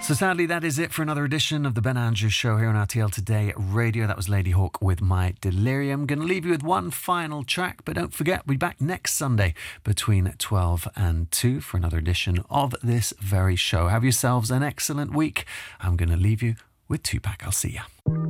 So sadly, that is it for another edition of the Ben Andrews Show here on RTL Today Radio. That was Lady Hawk with My Delirium. Going to leave you with one final track, but don't forget, we'll be back next Sunday between 12 and 2 for another edition of this very show. Have yourselves an excellent week. I'm going to leave you with Tupac. I'll see ya.